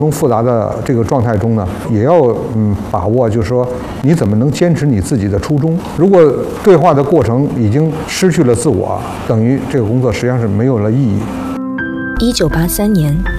复杂的这个状态中呢，也要把握，就是说你怎么能坚持你自己的初衷。如果对话的过程已经失去了自我，等于这个工作实际上是没有了意义。 1983年，